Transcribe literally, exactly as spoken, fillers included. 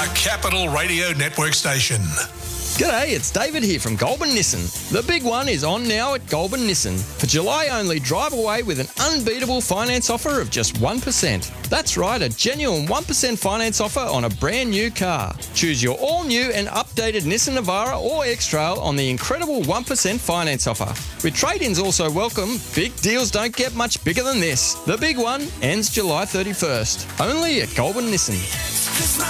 a Capital Radio Network station. G'day, it's David here from Goulburn Nissan. The big one is on now at Goulburn Nissan. For July only, drive away with an unbeatable finance offer of just one percent. That's right, a genuine one percent finance offer on a brand new car. Choose your all-new and updated Nissan Navara or X-Trail on the incredible one percent finance offer. With trade-ins also welcome, big deals don't get much bigger than this. The big one ends July thirty-first. Only at Goulburn Nissan.